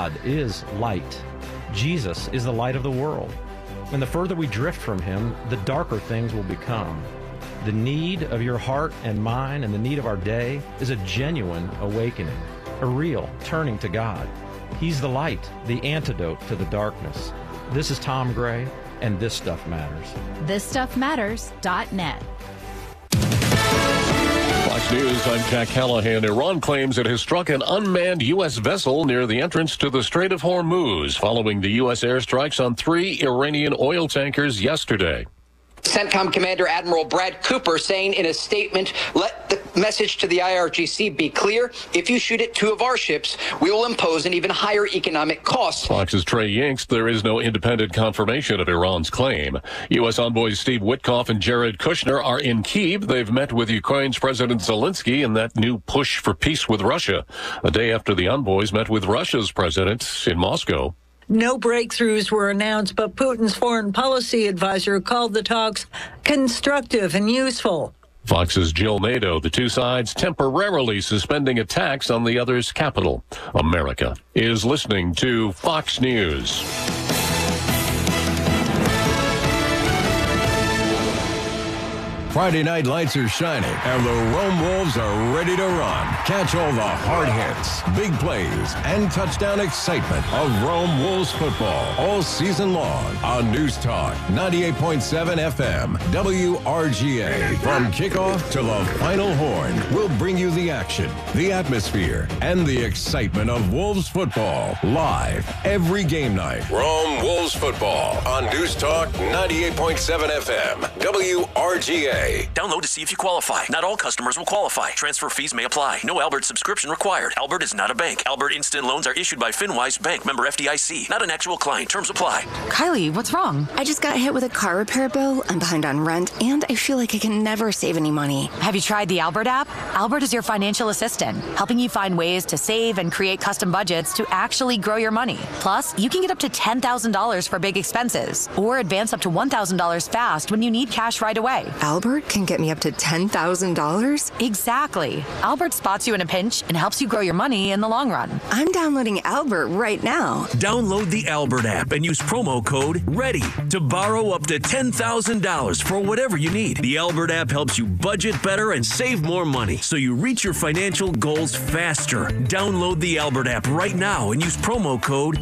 God is light. Jesus is the light of the world. And the further we drift from him, the darker things will become. The need of your heart and mine and the need of our day is a genuine awakening, a real turning to God. He's the light, the antidote to the darkness. This is Tom Gray, and This Stuff Matters. ThisStuffMatters.net. Fox News, I'm Jack Callahan. Iran claims it has struck an unmanned U.S. vessel near the entrance to the Strait of Hormuz following the U.S. airstrikes on 3 Iranian oil tankers yesterday. CENTCOM Commander Admiral Brad Cooper saying in a statement, let the message to the IRGC be clear. If you shoot at 2 of our ships, we will impose an even higher economic cost. Fox's Trey Yingst, there is no independent confirmation of Iran's claim. U.S. envoys Steve Witkoff and Jared Kushner are in Kyiv. They've met with Ukraine's President Zelensky in that new push for peace with Russia, a day after the envoys met with Russia's president in Moscow. No breakthroughs were announced, but Putin's foreign policy advisor called the talks constructive and useful. Fox's Jill Nadeau, the two sides temporarily suspending attacks on the other's capital. America is listening to Fox News. Friday night lights are shining, and the Rome Wolves are ready to run. Catch all the hard hits, big plays, and touchdown excitement of Rome Wolves football all season long on News Talk 98.7 FM, WRGA. From kickoff to the final horn, we'll bring you the action, the atmosphere, and the excitement of Wolves football live every game night. Rome Wolves football on News Talk 98.7 FM, WRGA. Download to see if you qualify. Not all customers will qualify. Transfer fees may apply. No Albert subscription required. Albert is not a bank. Albert Instant Loans are issued by FinWise Bank, member FDIC. Not an actual client. Terms apply. Kylie, what's wrong? I just got hit with a car repair bill. I'm behind on rent, and I feel like I can never save any money. Have you tried the Albert app? Albert is your financial assistant, helping you find ways to save and create custom budgets to actually grow your money. Plus, you can get up to $10,000 for big expenses, or advance up to $1,000 fast when you need cash right away. Albert can get me up to $10,000? Exactly. Albert spots you in a pinch and helps you grow your money in the long run. I'm downloading Albert right now. Download the Albert app and use promo code READY to borrow up to $10,000 for whatever you need. The Albert app helps you budget better and save more money so you reach your financial goals faster. Download the Albert app right now and use promo code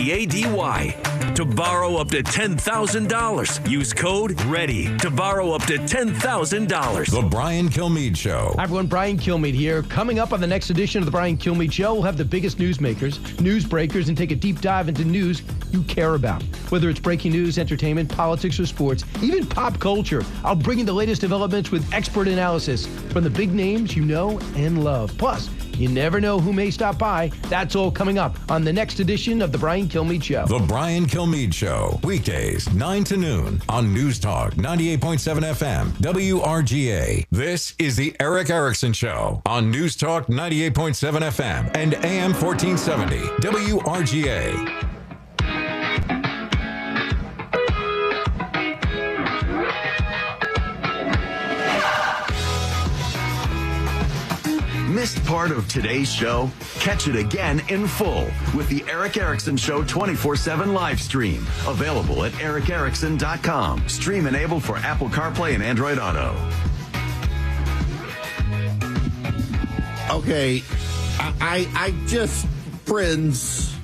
READY to borrow up to $10,000. Use code READY to borrow up to $10,000. The Brian Kilmeade Show. Hi, everyone. Brian Kilmeade here. Coming up on the next edition of the Brian Kilmeade Show, we'll have the biggest newsmakers, news breakers, and take a deep dive into news you care about. Whether it's breaking news, entertainment, politics, or sports, even pop culture, I'll bring you the latest developments with expert analysis from the big names you know and love. Plus, you never know who may stop by. That's all coming up on the next edition of the Brian Kilmeade Show. The Brian Kilmeade Show. Weekdays, 9 to noon on News Talk 98.7 FM, WRGA. This is the Eric Erickson Show on News Talk 98.7 FM and AM 1470, WRGA. Missed part of today's show? Catch it again in full with the Eric Erickson Show 24/7 live stream. Available at ericerickson.com. Stream enabled for Apple CarPlay and Android Auto. Okay, I just, friends,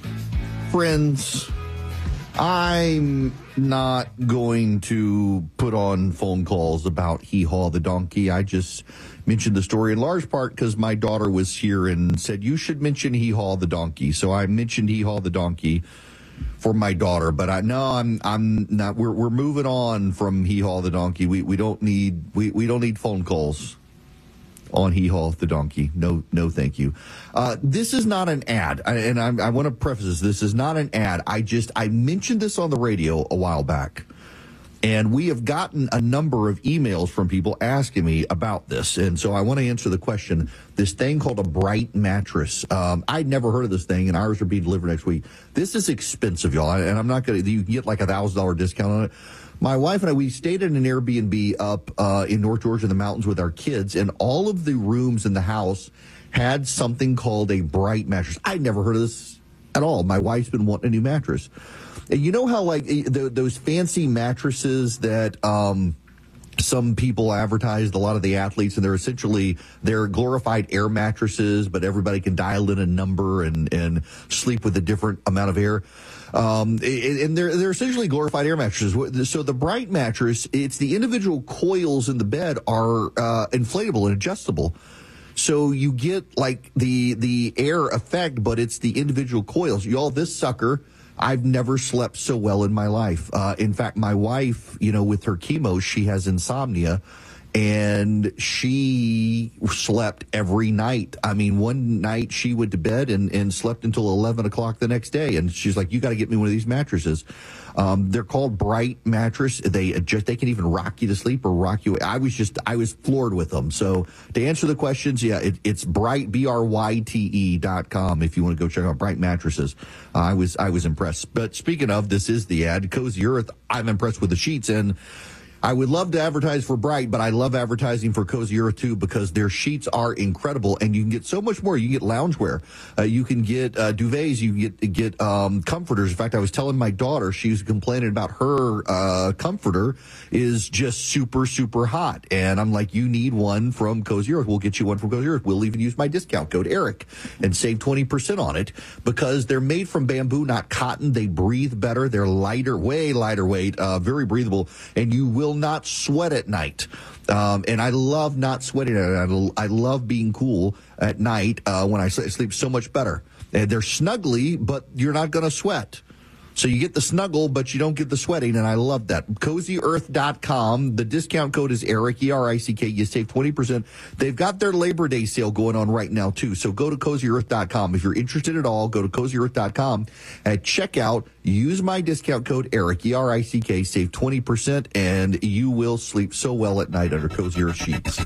I'm not going to put on phone calls about Hee Haw the donkey. I just mentioned the story in large part because my daughter was here and said, you should mention Hee Haw the donkey. So I mentioned Hee Haw the donkey for my daughter, but I'm not, we're moving on from Hee Haw the donkey. We don't need phone calls on Hee Haw the donkey. No, thank you. This is not an ad, and I want to preface this. This is not an ad. I mentioned this on the radio a while back, and we have gotten a number of emails from people asking me about this, and so I want to answer the question. This thing called a Bright mattress. I'd never heard of this thing, and ours are being delivered next week. This is expensive, y'all, and I'm not going to. You can get like $1,000 discount on it. My wife and I, we stayed in an Airbnb up in North Georgia in the mountains with our kids, and all of the rooms in the house had something called a Bright mattress. I'd never heard of this at all. My wife's been wanting a new mattress. And you know how like those fancy mattresses that some people advertised, a lot of the athletes, and they're glorified air mattresses, but everybody can dial in a number and sleep with a different amount of air. And they're essentially glorified air mattresses. So the Bright mattress, it's the individual coils in the bed are inflatable and adjustable. So you get like the air effect, but it's the individual coils. Y'all, this sucker, I've never slept so well in my life. In fact, my wife, with her chemo, she has insomnia, and she slept every night. I mean, one night she went to bed and slept until 11 o'clock the next day. And she's like, you got to get me one of these mattresses. They're called Bright mattress. They can even rock you to sleep or rock you. I was floored with them. So to answer the questions, it's Bright, BRYTE.com. If you want to go check out Bright mattresses. I was impressed. But speaking of, this is the ad, Cozy Earth. I'm impressed with the sheets, and I would love to advertise for Bright, but I love advertising for Cozy Earth too, because their sheets are incredible, and you can get so much more. You can get loungewear, you can get duvets, you can get comforters. In fact, I was telling my daughter, she was complaining about her comforter is just super, super hot, and I'm like, you need one from Cozy Earth. We'll get you one from Cozy Earth. We'll even use my discount code ERIC and save 20% on it, because they're made from bamboo, not cotton. They breathe better. They're lighter, way lighter weight, very breathable, and you will not sweat at night. And I love not sweating at night. I love being cool at night when I sleep so much better. And they're snuggly, but you're not going to sweat. So you get the snuggle, but you don't get the sweating, and I love that. CozyEarth.com. The discount code is ERIC, E-R-I-C-K. You save 20%. They've got their Labor Day sale going on right now, too. So go to CozyEarth.com. If you're interested at all, go to CozyEarth.com. At checkout, use my discount code ERIC, E-R-I-C-K. Save 20%, and you will sleep so well at night under Cozy Earth sheets.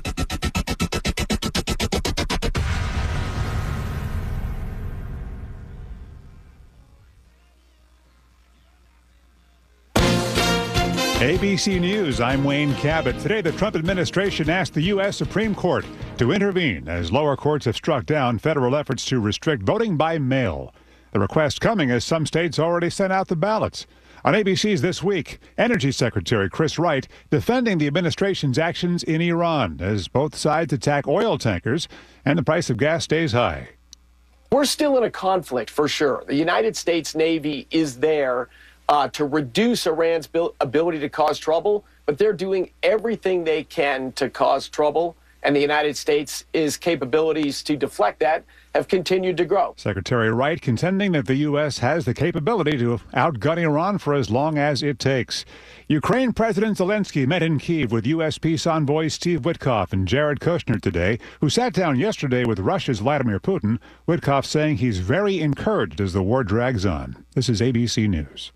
ABC News, I'm Wayne Cabot. Today, the Trump administration asked the U.S. Supreme Court to intervene as lower courts have struck down federal efforts to restrict voting by mail. The request coming as some states already sent out the ballots. On ABC's This Week, Energy Secretary Chris Wright defending the administration's actions in Iran as both sides attack oil tankers and the price of gas stays high. We're still in a conflict, for sure. The United States Navy is there to reduce Iran's ability to cause trouble, but they're doing everything they can to cause trouble, and the United States' capabilities to deflect that have continued to grow. Secretary Wright contending that the U.S. has the capability to outgun Iran for as long as it takes. Ukraine President Zelensky met in Kyiv with U.S. peace envoys Steve Witkoff and Jared Kushner today, who sat down yesterday with Russia's Vladimir Putin. Witkoff saying he's very encouraged as the war drags on. This is ABC News.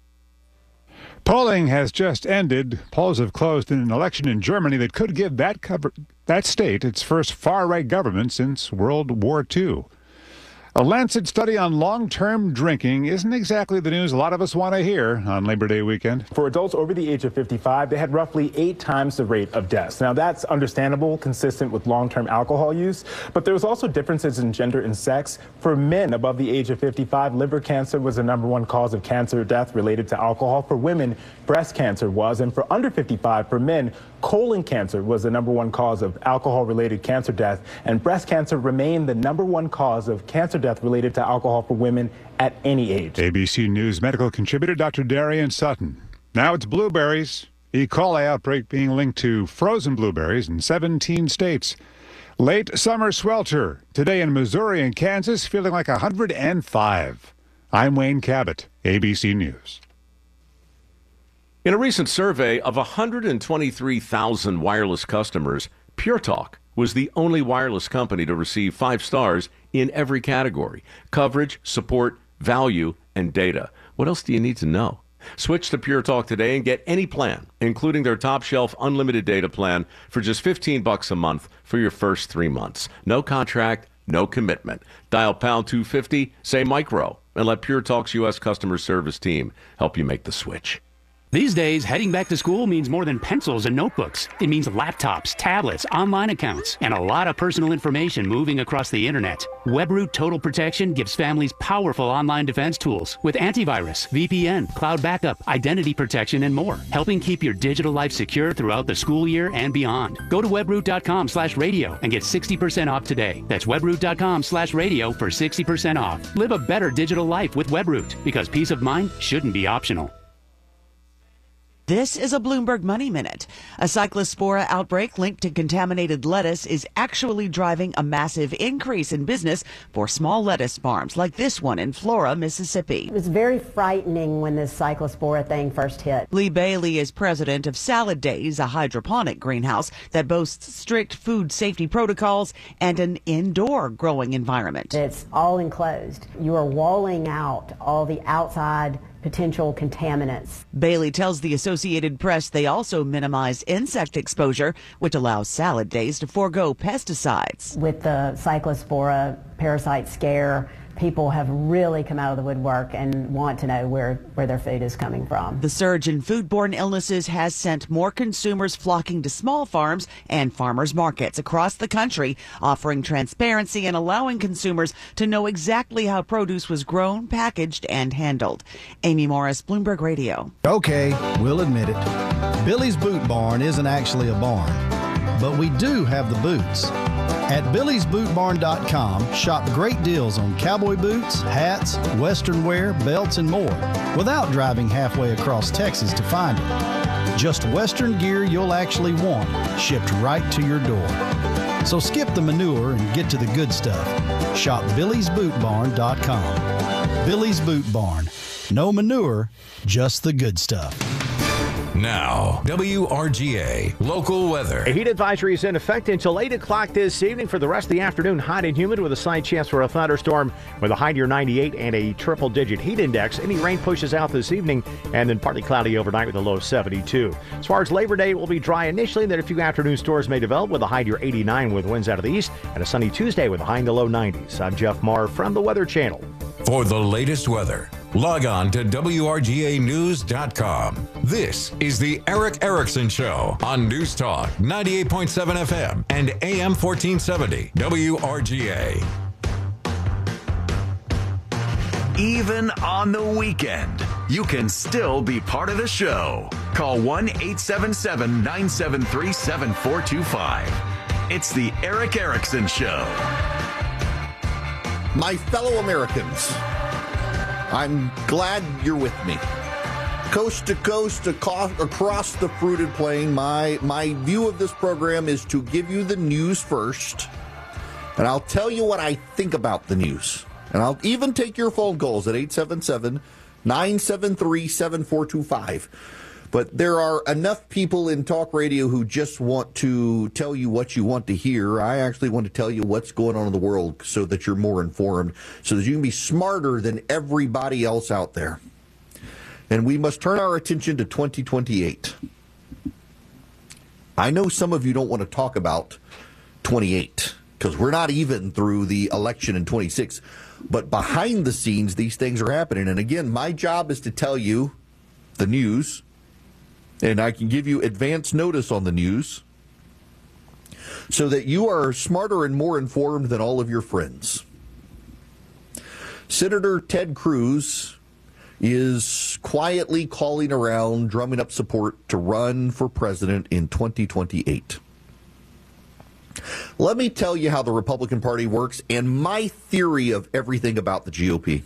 Polling has just ended. Polls have closed in an election in Germany that could give that state its first far-right government since World War II. A Lancet study on long-term drinking isn't exactly the news a lot of us want to hear on Labor Day weekend. For adults over the age of 55, they had roughly 8 times the rate of deaths. Now, that's understandable, consistent with long-term alcohol use, but there was also differences in gender and sex. For men above the age of 55, liver cancer was the #1 cause of cancer death related to alcohol. For women, breast cancer was, and for under 55, for men, colon cancer was the #1 cause of alcohol-related cancer death, and breast cancer remained the #1 cause of cancer death related to alcohol for women at any age. ABC News medical contributor Dr. Darian Sutton. Now it's blueberries. E. coli outbreak being linked to frozen blueberries in 17 states. Late summer swelter today in Missouri and Kansas, feeling like 105. I'm Wayne Cabot, ABC News. In a recent survey of 123,000 wireless customers, Pure Talk was the only wireless company to receive 5 stars in every category: coverage, support, value, and data. What else do you need to know? Switch to Pure Talk today and get any plan, including their top shelf unlimited data plan, for just $15 a month for your first 3 months. No contract, no commitment. Dial pound 250, say micro, and let Pure Talk's U.S. customer service team help you make the switch. These days, heading back to school means more than pencils and notebooks. It means laptops, tablets, online accounts, and a lot of personal information moving across the internet. WebRoot Total Protection gives families powerful online defense tools with antivirus, VPN, cloud backup, identity protection, and more, helping keep your digital life secure throughout the school year and beyond. Go to webroot.com/radio and get 60% off today. That's webroot.com/radio for 60% off. Live a better digital life with WebRoot, because peace of mind shouldn't be optional. This is a Bloomberg Money Minute. A cyclospora outbreak linked to contaminated lettuce is actually driving a massive increase in business for small lettuce farms like this one in Flora, Mississippi. It was very frightening when this cyclospora thing first hit. Lee Bailey is president of Salad Days, a hydroponic greenhouse that boasts strict food safety protocols and an indoor growing environment. It's all enclosed. You are walling out all the outside potential contaminants. Bailey tells the Associated Press they also minimize insect exposure, which allows Salad Days to forego pesticides. With the cyclospora parasite scare, people have really come out of the woodwork and want to know where their food is coming from. The surge in foodborne illnesses has sent more consumers flocking to small farms and farmers markets across the country, offering transparency and allowing consumers to know exactly how produce was grown, packaged, and handled. Amy Morris, Bloomberg Radio. Okay, we'll admit it. Billy's Boot Barn isn't actually a barn, but we do have the boots. At BillysBootBarn.com, shop great deals on cowboy boots, hats, western wear, belts, and more without driving halfway across Texas to find it. Just western gear you'll actually want, shipped right to your door. So skip the manure and get to the good stuff. Shop BillysBootBarn.com. Billy's Boot Barn. No manure, just the good stuff. Now, WRGA local weather. A heat advisory is in effect until 8 o'clock this evening. For the rest of the afternoon, hot and humid with a slight chance for a thunderstorm with a high near 98 and a triple-digit heat index. Any rain pushes out this evening and then partly cloudy overnight with a low of 72. As far as Labor Day, it will be dry initially, then a few afternoon storms may develop with a high near 89 with winds out of the east and a sunny Tuesday with a high in the low 90s. I'm Jeff Marr from the Weather Channel. For the latest weather, log on to WRGAnews.com. This is the Eric Erickson Show on News Talk 98.7 FM and AM 1470 WRGA. Even on the weekend, you can still be part of the show. Call 1-877-973-7425. It's the Eric Erickson Show. My fellow Americans, I'm glad you're with me. Coast to coast, across the fruited plain, my view of this program is to give you the news first, and I'll tell you what I think about the news. And I'll even take your phone calls at 877-973-7425. But there are enough people in talk radio who just want to tell you what you want to hear. I actually want to tell you what's going on in the world so that you're more informed, so that you can be smarter than everybody else out there. And we must turn our attention to 2028. I know some of you don't want to talk about 28 because we're not even through the election in 26. But behind the scenes, these things are happening. And again, my job is to tell you the news. And I can give you advance notice on the news so that you are smarter and more informed than all of your friends. Senator Ted Cruz is quietly calling around, drumming up support to run for president in 2028. Let me tell you how the Republican Party works and my theory of everything about the GOP.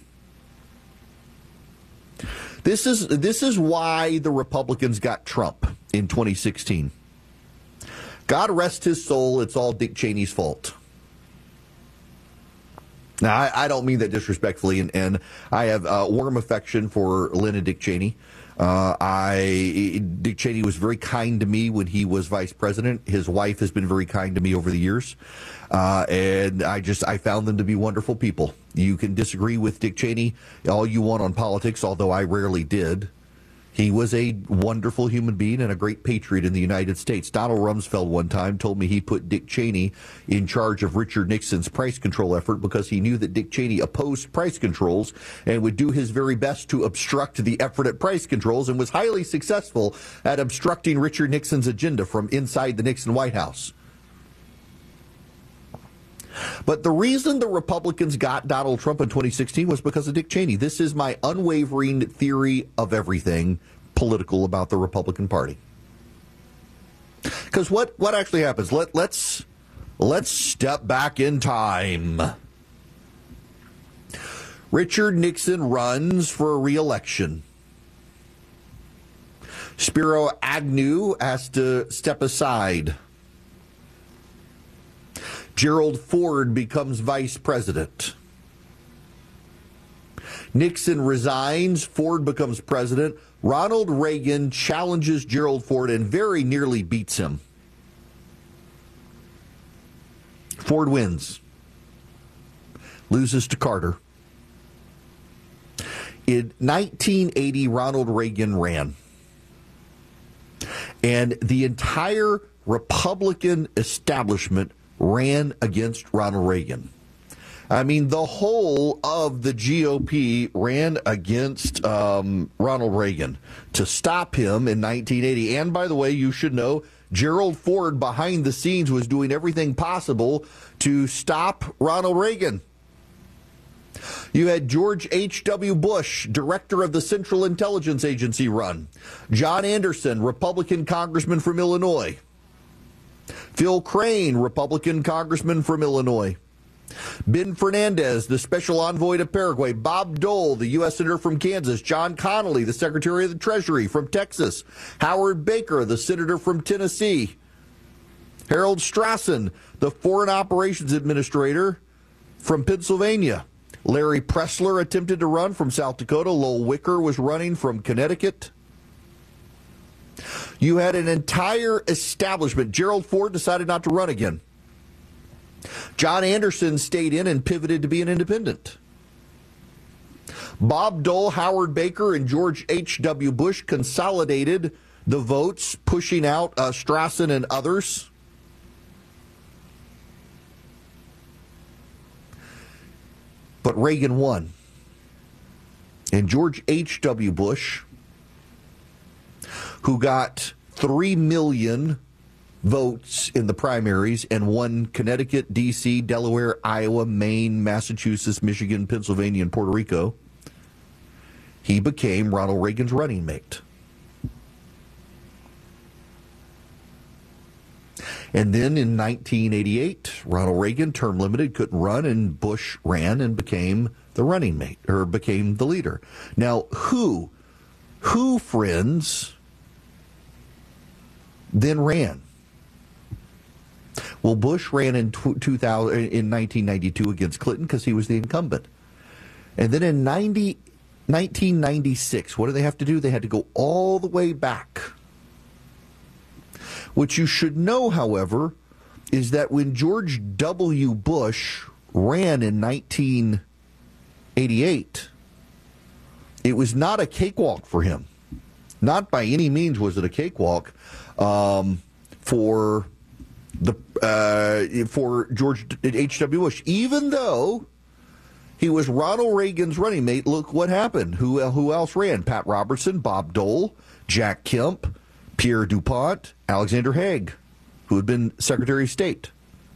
This is why the Republicans got Trump in 2016. God rest his soul, it's all Dick Cheney's fault. Now, I don't mean that disrespectfully, and I have warm affection for Lynn and Dick Cheney. Dick Cheney was very kind to me when he was vice president. His wife has been very kind to me over the years. And I found them to be wonderful people. You can disagree with Dick Cheney all you want on politics, although I rarely did. He was a wonderful human being and a great patriot in the United States. Donald Rumsfeld one time told me he put Dick Cheney in charge of Richard Nixon's price control effort because he knew that Dick Cheney opposed price controls and would do his very best to obstruct the effort at price controls, and was highly successful at obstructing Richard Nixon's agenda from inside the Nixon White House. But the reason the Republicans got Donald Trump in 2016 was because of Dick Cheney. This is my unwavering theory of everything political about the Republican Party. Because what actually happens? Let's step back in time. Richard Nixon runs for re-election. Spiro Agnew has to step aside. Gerald Ford becomes vice president. Nixon resigns. Ford becomes president. Ronald Reagan challenges Gerald Ford and very nearly beats him. Ford wins. Loses to Carter. In 1980, Ronald Reagan ran. And the entire Republican establishment ran against Ronald Reagan. I mean, the whole of the GOP ran against Ronald Reagan to stop him in 1980. And by the way, you should know, Gerald Ford behind the scenes was doing everything possible to stop Ronald Reagan. You had George H.W. Bush, director of the Central Intelligence Agency, run. John Anderson, Republican congressman from Illinois. Phil Crane, Republican congressman from Illinois. Ben Fernandez, the special envoy to Paraguay. Bob Dole, the U.S. senator from Kansas. John Connally, the secretary of the Treasury from Texas. Howard Baker, the senator from Tennessee. Harold Strassen, the foreign operations administrator from Pennsylvania. Larry Pressler attempted to run from South Dakota. Lowell Wicker was running from Connecticut. You had an entire establishment. Gerald Ford decided not to run again. John Anderson stayed in and pivoted to be an independent. Bob Dole, Howard Baker, and George H.W. Bush consolidated the votes, pushing out Strassen and others. But Reagan won. And George H.W. Bush, who got 3 million votes in the primaries and won Connecticut, D.C., Delaware, Iowa, Maine, Massachusetts, Michigan, Pennsylvania, and Puerto Rico, he became Ronald Reagan's running mate. And then in 1988, Ronald Reagan, term limited, couldn't run, and Bush ran and became the running mate, or became the leader. Now, who, friends, then ran? Well, Bush ran in 1992 against Clinton because he was the incumbent. And then in 1996, what do they have to do? They had to go all the way back. What you should know, however, is that when George W. Bush ran in 1988, it was not a cakewalk for him. Not by any means was it a cakewalk for George H.W. Bush. Even though he was Ronald Reagan's running mate, look what happened. Who else ran? Pat Robertson, Bob Dole, Jack Kemp, Pierre DuPont, Alexander Haig, who had been Secretary of State.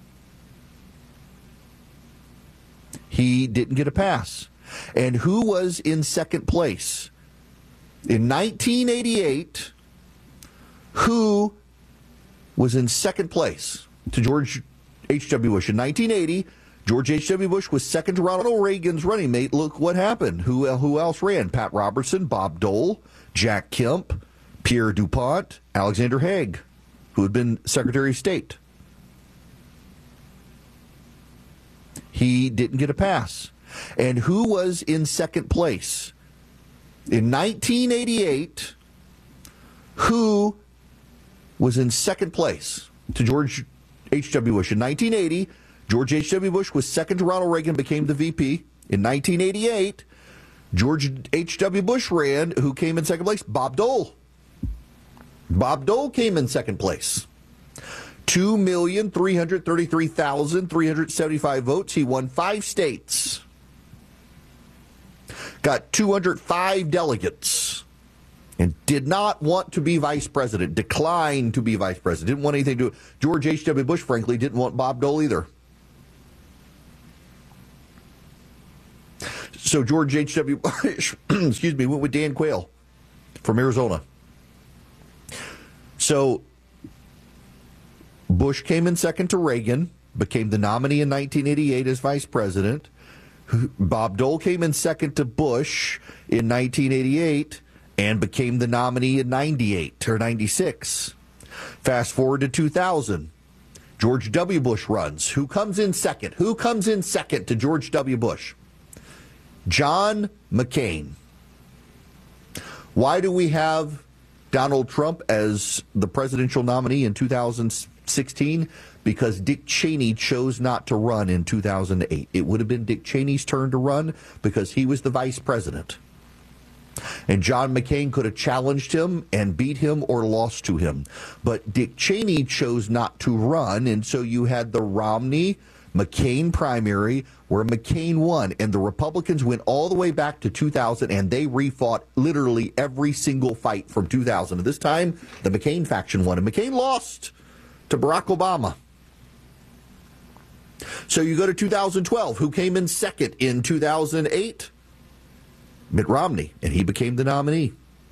He didn't get a pass. And who was in second place? In 1988, who was in second place to George H.W. Bush? In 1980, George H.W. Bush was second to Ronald Reagan's running mate. Look what happened. Who else ran? Pat Robertson, Bob Dole, Jack Kemp, Pierre DuPont, Alexander Haig, who had been Secretary of State. He didn't get a pass. And who was in second place? In 1988, who was in second place to George H.W. Bush? In 1980, George H.W. Bush was second to Ronald Reagan, became the VP. In 1988, George H.W. Bush ran. Who came in second place? Bob Dole. Bob Dole came in second place. 2,333,375 votes. He won 5 states. Got 205 delegates. And did not want to be vice president. Declined to be vice president. Didn't want anything to do. George H.W. Bush, frankly, didn't want Bob Dole either. So George H.W. Bush, went with Dan Quayle from Arizona. So Bush came in second to Reagan, became the nominee in 1988 as vice president. Bob Dole came in second to Bush in 1988 and became the nominee in 98 or 96. Fast forward to 2000. George W. Bush runs. Who comes in second? Who comes in second to George W. Bush? John McCain. Why do we have Donald Trump as the presidential nominee in 2016? Because Dick Cheney chose not to run in 2008. It would have been Dick Cheney's turn to run because he was the vice president. And John McCain could have challenged him and beat him or lost to him. But Dick Cheney chose not to run, and so you had the Romney-McCain primary where McCain won. And the Republicans went all the way back to 2000, and they refought literally every single fight from 2000. At this time, the McCain faction won, and McCain lost to Barack Obama. So you go to 2012. Who came in second in 2008? Mitt Romney, and he became the nominee.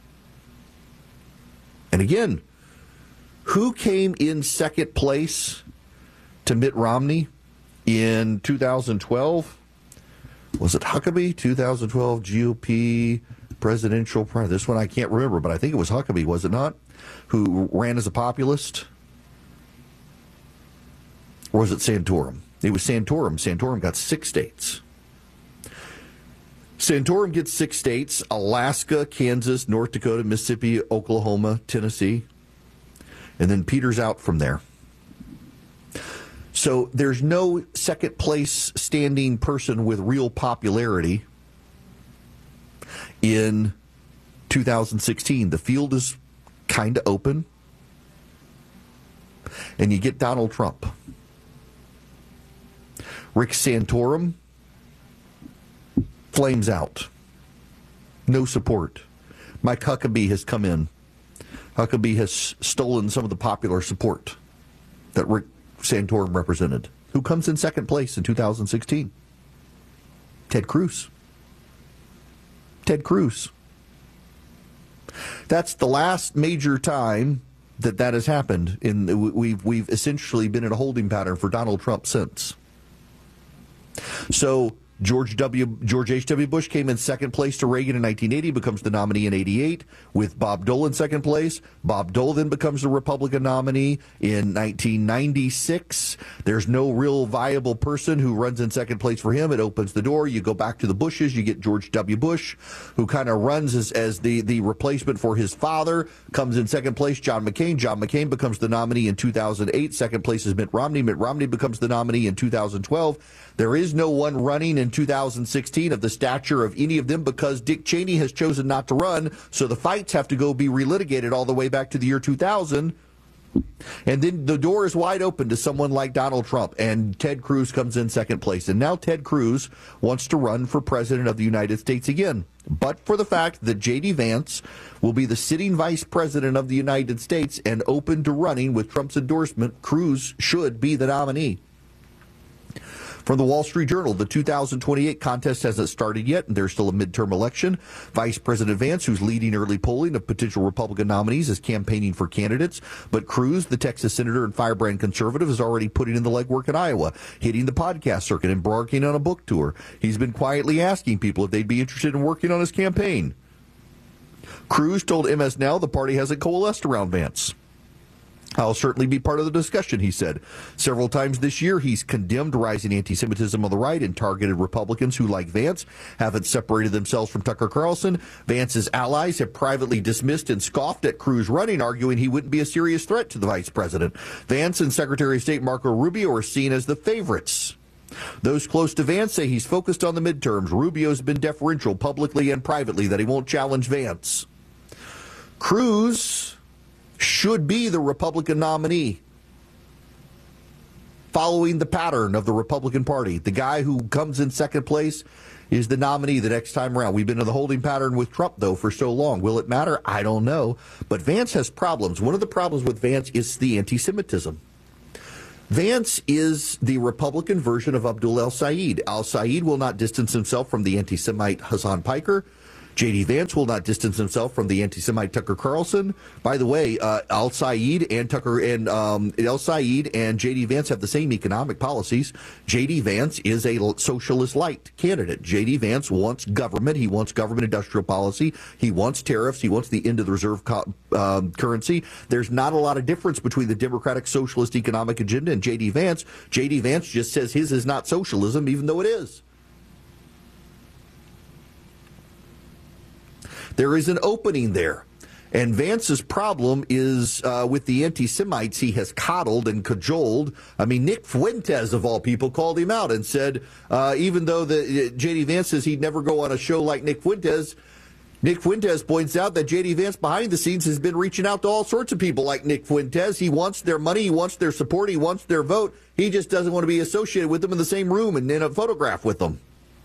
And again, who came in second place to Mitt Romney in 2012? Was it Huckabee? 2012 GOP presidential primary. This one I can't remember, but I think it was Huckabee, was it not? Who ran as a populist? Or was it Santorum? It was Santorum. Santorum got 6 states. Santorum gets 6 states: Alaska, Kansas, North Dakota, Mississippi, Oklahoma, Tennessee. And then Peter's out from there. So there's no second place standing person with real popularity in 2016. The field is kind of open. And you get Donald Trump. Rick Santorum flames out. No support. Mike Huckabee has come in. Huckabee has stolen some of the popular support that Rick Santorum represented. Who comes in second place in 2016? Ted Cruz. Ted Cruz. That's the last major time that has happened. We've essentially been in a holding pattern for Donald Trump since. So George H.W. Bush came in second place to Reagan in 1980, becomes the nominee in 88 with Bob Dole in second place. Bob Dole then becomes the Republican nominee in 1996. There's no real viable person who runs in second place for him. It opens the door. You go back to the Bushes. You get George W. Bush, who kind of runs as the replacement for his father, comes in second place. John McCain. John McCain becomes the nominee in 2008. Second place is Mitt Romney. Mitt Romney becomes the nominee in 2012. There is no one running in 2016 of the stature of any of them because Dick Cheney has chosen not to run, so the fights have to go be relitigated all the way back to the year 2000. And then the door is wide open to someone like Donald Trump, and Ted Cruz comes in second place. And now Ted Cruz wants to run for president of the United States again. But for the fact that J.D. Vance will be the sitting vice president of the United States and open to running with Trump's endorsement, Cruz should be the nominee. From the Wall Street Journal, the 2028 contest hasn't started yet, and there's still a midterm election. Vice President Vance, who's leading early polling of potential Republican nominees, is campaigning for candidates. But Cruz, the Texas senator and firebrand conservative, is already putting in the legwork in Iowa, hitting the podcast circuit, embarking on a book tour. He's been quietly asking people if they'd be interested in working on his campaign. Cruz told MS Now the party hasn't coalesced around Vance. I'll certainly be part of the discussion, he said. Several times this year, he's condemned rising anti-Semitism on the right and targeted Republicans who, like Vance, haven't separated themselves from Tucker Carlson. Vance's allies have privately dismissed and scoffed at Cruz running, arguing he wouldn't be a serious threat to the vice president. Vance and Secretary of State Marco Rubio are seen as the favorites Those close to Vance say he's focused on the midterms. Rubio's been deferential publicly and privately that he won't challenge Vance. Cruz should be the Republican nominee, following the pattern of the Republican Party. The guy who comes in second place is the nominee the next time around. We've been in the holding pattern with Trump, though, for so long. Will it matter? I don't know. But Vance has problems. One of the problems with Vance is the anti-Semitism. Vance is the Republican version of Abdul El-Sayed. El-Sayed will not distance himself from the anti-Semite Hassan Piker. J.D. Vance will not distance himself from the anti-Semite Tucker Carlson. By the way, El-Sayed and El-Sayed and J.D. Vance have the same economic policies. J.D. Vance is a socialist-light candidate. J.D. Vance wants government. He wants government industrial policy. He wants tariffs. He wants the end of the reserve currency. There's not a lot of difference between the Democratic Socialist economic agenda and J.D. Vance. J.D. Vance just says his is not socialism, even though it is. There is an opening there. And Vance's problem is with the anti-Semites he has coddled and cajoled. I mean, Nick Fuentes, of all people, called him out and said, even though J.D. Vance says he'd never go on a show like Nick Fuentes points out that J.D. Vance behind the scenes has been reaching out to all sorts of people like Nick Fuentes. He wants their money, he wants their support, he wants their vote. He just doesn't want to be associated with them in the same room and in a photograph with them.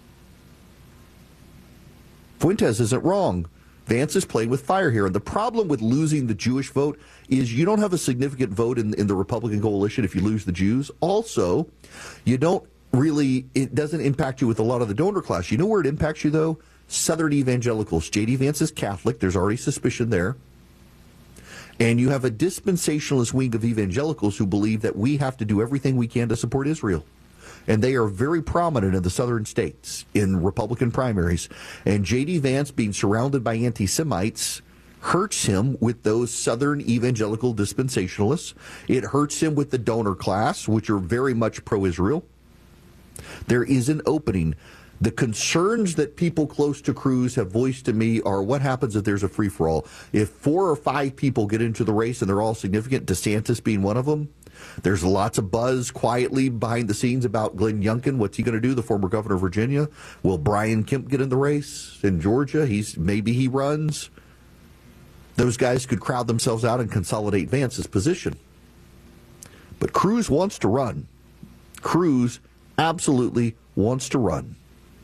Fuentes isn't wrong. Vance is playing with fire here. And the problem with losing the Jewish vote is you don't have a significant vote in the Republican coalition if you lose the Jews. Also, it doesn't impact you with a lot of the donor class. You know where it impacts you, though? Southern evangelicals. J.D. Vance is Catholic. There's already suspicion there. And you have a dispensationalist wing of evangelicals who believe that we have to do everything we can to support Israel. And they are very prominent in the southern states in Republican primaries. And J.D. Vance being surrounded by anti-Semites hurts him with those southern evangelical dispensationalists. It hurts him with the donor class, which are very much pro-Israel. There is an opening. The concerns that people close to Cruz have voiced to me are what happens if there's a free-for-all. If 4 or 5 people get into the race and they're all significant, DeSantis being one of them, there's lots of buzz quietly behind the scenes about Glenn Youngkin. What's he going to do, the former governor of Virginia? Will Brian Kemp get in the race in Georgia? Maybe he runs. Those guys could crowd themselves out and consolidate Vance's position. But Cruz wants to run. Cruz absolutely wants to run.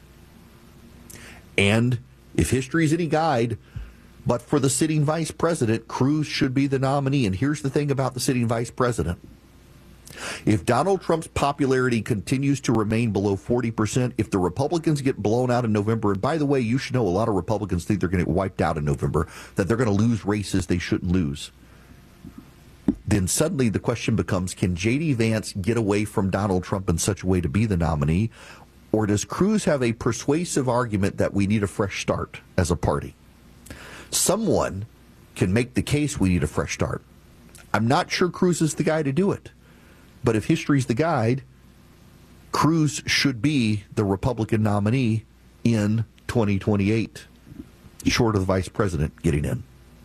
And if history is any guide, but for the sitting vice president, Cruz should be the nominee. And here's the thing about the sitting vice president. If Donald Trump's popularity continues to remain below 40%, if the Republicans get blown out in November, and by the way, you should know a lot of Republicans think they're going to get wiped out in November, that they're going to lose races they shouldn't lose, then suddenly the question becomes, can J.D. Vance get away from Donald Trump in such a way to be the nominee? Or does Cruz have a persuasive argument that we need a fresh start as a party? Someone can make the case we need a fresh start. I'm not sure Cruz is the guy to do it. But if history's the guide, Cruz should be the Republican nominee in 2028, short of the vice president getting in.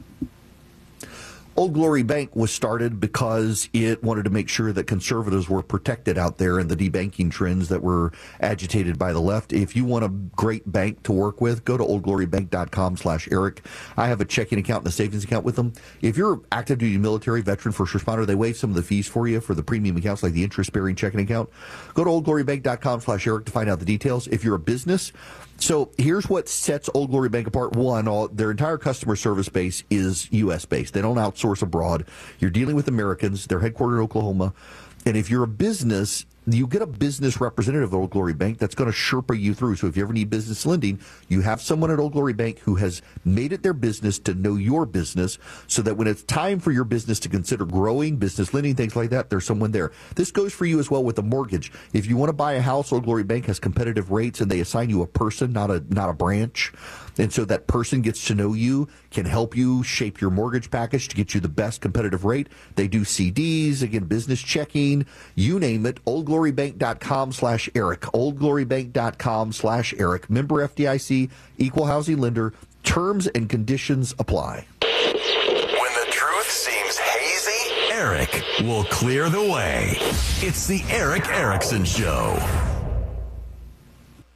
Old Glory Bank was started because it wanted to make sure that conservatives were protected out there in the debanking trends that were agitated by the left. If you want a great bank to work with, go to oldglorybank.com/Eric. I have a checking account and a savings account with them. If you're active duty military, veteran, first responder, they waive some of the fees for you for the premium accounts like the interest-bearing checking account. Go to oldglorybank.com/Eric to find out the details. If you're a business, so here's what sets Old Glory Bank apart. One, their entire customer service base is U.S.-based. They don't outsource abroad. You're dealing with Americans. They're headquartered in Oklahoma. And if you're a business, you get a business representative at Old Glory Bank that's going to Sherpa you through. So if you ever need business lending, you have someone at Old Glory Bank who has made it their business to know your business so that when it's time for your business to consider growing, business lending, things like that, there's someone there. This goes for you as well with a mortgage. If you want to buy a house, Old Glory Bank has competitive rates and they assign you a person, not a branch. And so that person gets to know you, can help you shape your mortgage package to get you the best competitive rate. They do CDs, again, business checking, you name it. oldglorybank.com/Eric. oldglorybank.com/Eric. Member FDIC, equal housing lender. Terms and conditions apply. When the truth seems hazy, Eric will clear the way. It's the Eric Erickson Show.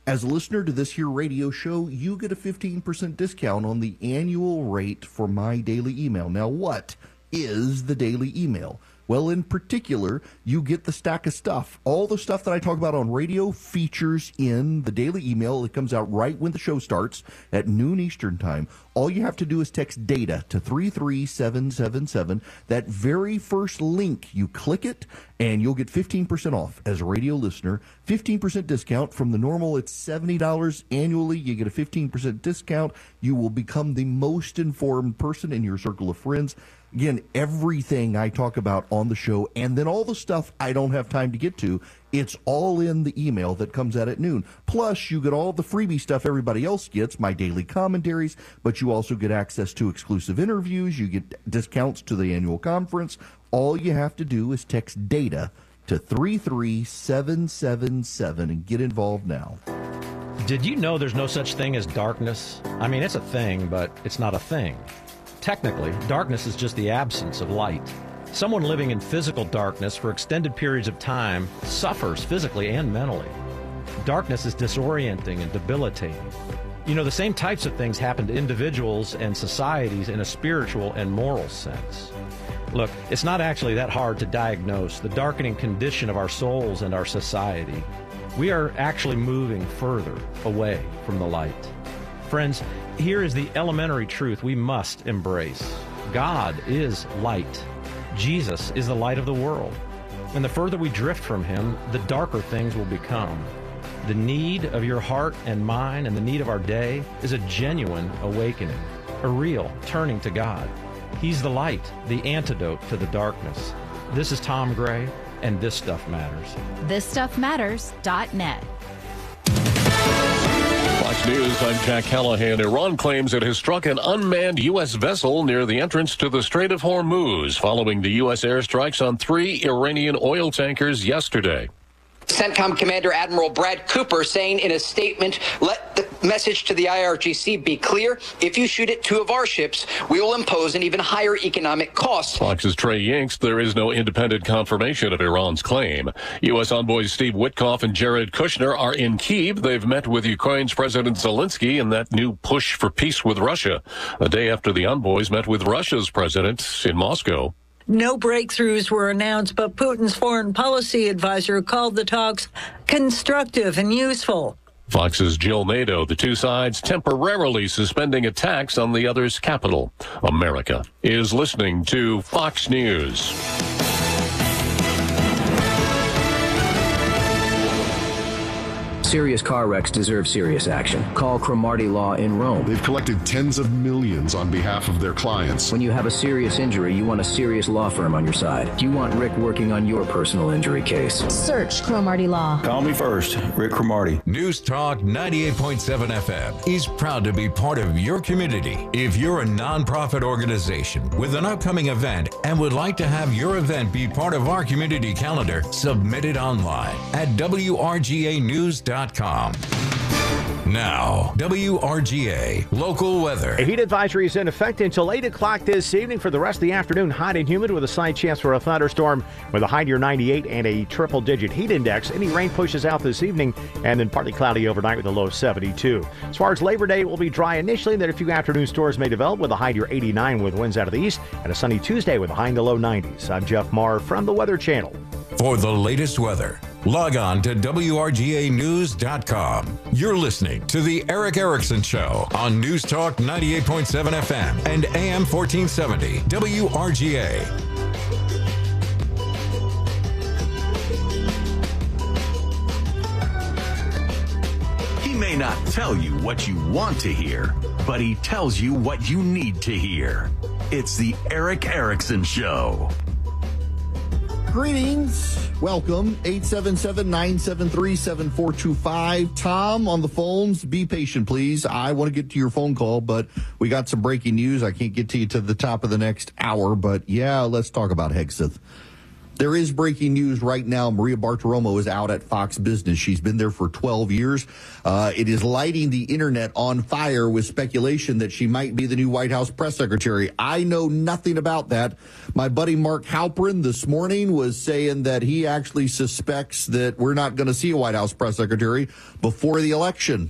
As a listener to this here radio show, you get a 15% discount on the annual rate for My Daily Email. Now, what is the Daily Email? Well, in particular, you get the stack of stuff. All the stuff that I talk about on radio features in the Daily Email. It comes out right when the show starts at noon Eastern time. All you have to do is text DATA to 33777. That very first link, you click it, and you'll get 15% off as a radio listener. 15% discount from the normal. It's $70 annually. You get a 15% discount. You will become the most informed person in your circle of friends. Again, everything I talk about on the show, and then all the stuff I don't have time to get to, it's all in the email that comes out at noon. Plus, you get all the freebie stuff everybody else gets, my daily commentaries, but you also get access to exclusive interviews. You get discounts to the annual conference. All you have to do is text DATA to 33777 and get involved now. Did you know there's no such thing as darkness? I mean, it's a thing, but it's not a thing. Technically, darkness is just the absence of light. Someone living in physical darkness for extended periods of time suffers physically and mentally. Darkness is disorienting and debilitating. You know, the same types of things happen to individuals and societies in a spiritual and moral sense. Look, it's not actually that hard to diagnose the darkening condition of our souls and our society. We are actually moving further away from the light. Friends, here is the elementary truth we must embrace. God is light. Jesus is the light of the world. And the further we drift from him, the darker things will become. The need of your heart and mine and the need of our day is a genuine awakening, a real turning to God. He's the light, the antidote to the darkness. This is Tom Gray, and This Stuff Matters. ThisStuffMatters.net. Fox News, I'm Jack Callahan. Iran claims it has struck an unmanned U.S. vessel near the entrance to the Strait of Hormuz, following the U.S. airstrikes on 3 Iranian oil tankers yesterday. CENTCOM Commander Admiral Brad Cooper saying in a statement, let the message to the IRGC be clear. If you shoot at 2 of our ships, we will impose an even higher economic cost. Fox's Trey Yingst, there is no independent confirmation of Iran's claim. U.S. envoys Steve Witkoff and Jared Kushner are in Kyiv. They've met with Ukraine's President Zelensky in that new push for peace with Russia, a day after the envoys met with Russia's president in Moscow. No breakthroughs were announced, but Putin's foreign policy advisor called the talks constructive and useful. Fox's Jill Nadeau, the two sides temporarily suspending attacks on the other's capital. America is listening to Fox News. Serious car wrecks deserve serious action. Call Cromartie Law in Rome. They've collected tens of millions on behalf of their clients. When you have a serious injury, you want a serious law firm on your side. Do you want Rick working on your personal injury case? Search Cromartie Law. Call me first, Rick Cromartie. News Talk 98.7 FM is proud to be part of your community. If you're a nonprofit organization with an upcoming event and would like to have your event be part of our community calendar, submit it online at WRGAnews.com. Now, WRGA Local Weather. A heat advisory is in effect until 8 o'clock this evening for the rest of the afternoon. Hot and humid with a slight chance for a thunderstorm with a high near 98 and a triple-digit heat index. Any rain pushes out this evening and then partly cloudy overnight with a low of 72. As far as Labor Day, it will be dry initially. Then a few afternoon storms may develop with a high near 89 with winds out of the east and a sunny Tuesday with a high in the low 90s. I'm Jeff Marr from the Weather Channel. For the latest weather, log on to WRGAnews.com. You're listening to The Eric Erickson Show on News Talk 98.7 FM and AM 1470 WRGA. He may not tell you what you want to hear, but he tells you what you need to hear. It's The Eric Erickson Show. Greetings. Welcome. 877-973-7425. Tom on the phones. Be patient, please. I want to get to your phone call, but we got some breaking news. I can't get to you to the top of the next hour, but yeah, let's talk about Hegseth. There is breaking news right now. Maria Bartiromo is out at Fox Business. She's been there for 12 years. It is lighting the internet on fire with speculation that she might be the new White House press secretary. I know nothing about that. My buddy Mark Halperin this morning was saying that he actually suspects that we're not going to see a White House press secretary before the election.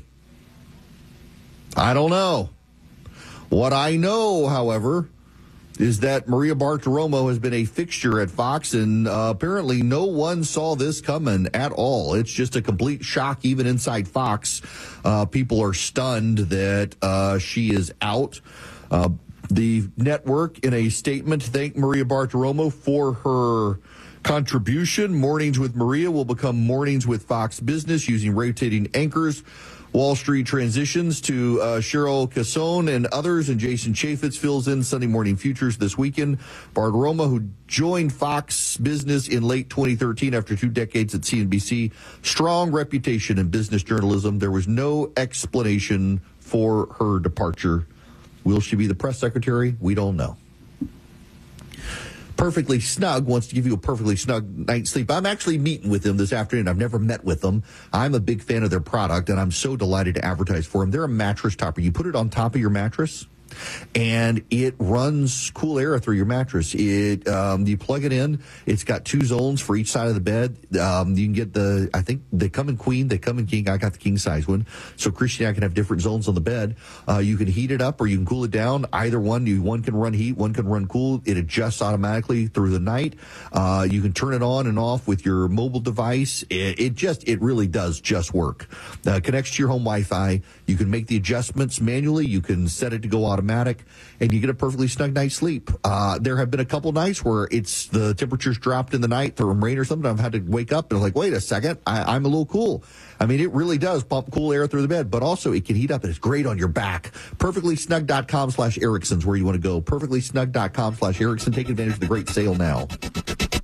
I don't know. What I know, however, is that Maria Bartiromo has been a fixture at Fox, and apparently no one saw this coming at all. It's just a complete shock, even inside Fox. People are stunned that she is out. The network, in a statement, thanked Maria Bartiromo for her contribution. Mornings with Maria will become Mornings with Fox Business, using rotating anchors. Wall Street transitions to Cheryl Casson and others, and Jason Chaffetz fills in Sunday Morning Futures this weekend. Bartiromo, who joined Fox Business in late 2013 after 2 decades at CNBC, strong reputation in business journalism. There was no explanation for her departure. Will she be the press secretary? We don't know. Perfectly Snug wants to give you a perfectly snug night's sleep. I'm actually meeting with them this afternoon. I've never met with them. I'm a big fan of their product, and I'm so delighted to advertise for them. They're a mattress topper. You put it on top of your mattress, and it runs cool air through your mattress. You plug it in. It's got 2 zones for each side of the bed. You can get I think they come in queen, they come in king. I got the king size one. So Christian and I can have different zones on the bed. You can heat it up or you can cool it down. Either one. One can run heat, one can run cool. It adjusts automatically through the night. You can turn it on and off with your mobile device. It really does just work. Connects to your home Wi-Fi. You can make the adjustments manually. You can set it to go automatic, and you get a perfectly snug night's sleep. There have been a couple nights where the temperatures dropped in the night from rain or something. I've had to wake up and like, wait a second, I'm a little cool. I mean, it really does pump cool air through the bed, but also it can heat up, and it's great on your back. Perfectlysnug.com/Erickson's where you want to go. Perfectlysnug.com/Erickson. Take advantage of the great sale now.